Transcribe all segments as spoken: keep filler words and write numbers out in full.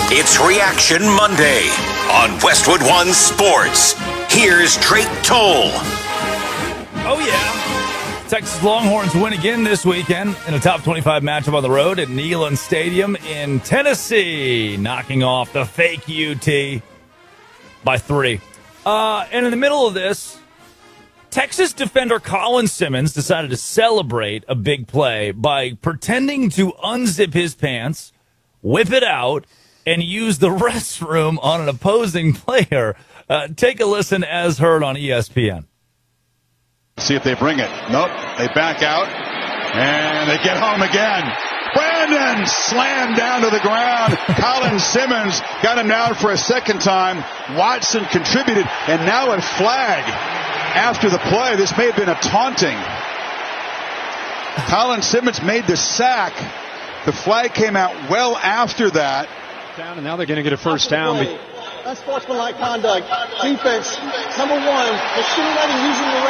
It's Reaction Monday on Westwood One Sports. Here's Drake Toll. Oh, yeah. Texas Longhorns win again this weekend in a top twenty-five matchup on the road at Neyland Stadium in Tennessee, knocking off the fake U T by three. Uh, and in the middle of this, Texas defender Colin Simmons decided to celebrate a big play by pretending to unzip his pants, whip it out, and use the restroom on an opposing player. Uh, take a listen as heard on E S P N. See if they bring it. Nope. They back out, and they get home again. Brandon slammed down to the ground. Colin Simmons got him down for a second time. Watson contributed, and now a flag after the play. This may have been a taunting. Colin Simmons made the sack. The flag came out well after that. Down, and now they're going to get a first down. Unsportsmanlike conduct. Defense, number one, insinuating using the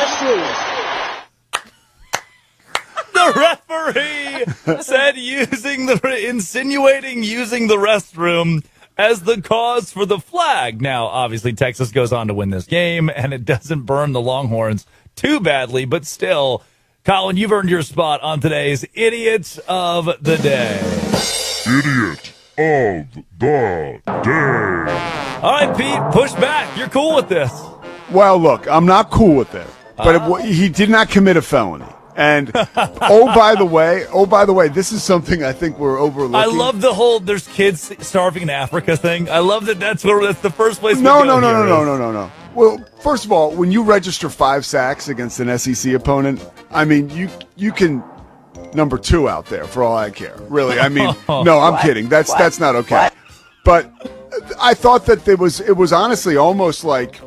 restroom. The referee said using the insinuating using the restroom as the cause for the flag. Now, obviously, Texas goes on to win this game, and it doesn't burn the Longhorns too badly, but still, Colin, you've earned your spot on today's Idiots of the Day. Idiot of the Day. All right, Pete, push back. You're cool with this. Well, look, I'm not cool with it, but uh, it, he did not commit a felony. And oh, by the way, oh, by the way, this is something I think we're overlooking. I love the whole "there's kids starving in Africa" thing. I love that. That's where that's the first place. No, we go no, no, here no, is. no, no, no, no. Well, first of all, when you register five sacks against an S E C opponent, I mean, you you can number two out there for all I care. Really, I mean, no, I'm What? kidding. That's What? that's not okay. What? But I thought that it was it was honestly almost like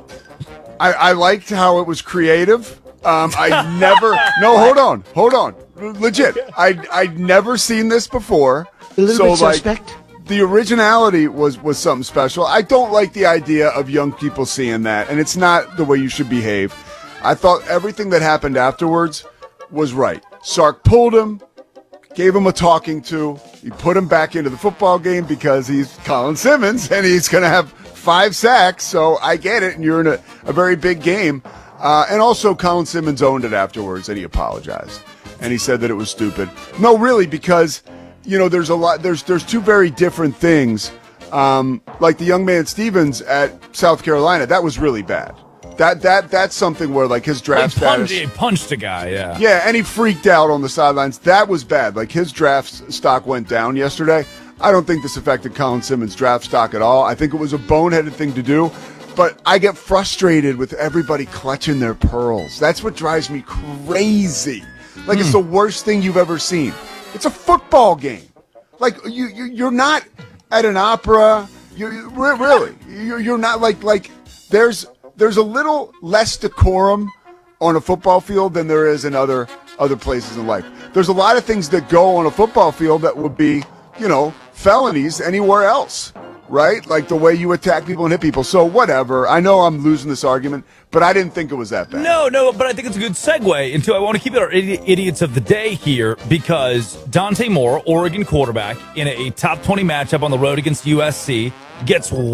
I, I liked how it was creative. Um, I never no hold on hold on legit I I'd never seen this before. A little so bit like suspect. the originality was was something special. I don't like the idea of young people seeing that, and it's not the way you should behave. I thought everything that happened afterwards was right. Sark pulled him, gave him a talking to. He put him back into the football game because he's Colin Simmons and he's going to have five sacks. So I get it, and you're in a, a very big game. Uh, and also, Colin Simmons owned it afterwards, and he apologized. And he said that it was stupid. No, really, because you know there's a lot. There's there's two very different things. Um, like the young man Stevens at South Carolina, that was really bad. That that that's something where like his draft He punched, status. he punched a guy, yeah. Yeah, and he freaked out on the sidelines. That was bad. Like, his draft stock went down yesterday. I don't think this affected Colin Simmons' draft stock at all. I think it was a boneheaded thing to do. But I get frustrated with everybody clutching their pearls. That's what drives me crazy. Like, mm. It's the worst thing you've ever seen. It's a football game. Like, you, you you're not at an opera. You you- really. You're, you're not like like there's there's a little less decorum on a football field than there is in other other places in life. There's a lot of things that go on a football field that would be, you know, felonies anywhere else, right? Like the way you attack people and hit people. So whatever. I know I'm losing this argument, but I didn't think it was that bad. No, no, but I think it's a good segue into, I want to keep it our idi- idiots of the day here because Dante Moore, Oregon quarterback, in a top twenty matchup on the road against U S C, gets